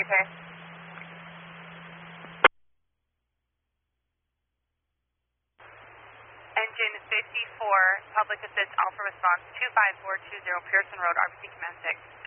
care. Engine 54, Public Assist Alpha Response 25420 Pearson Road, RBC Command 6.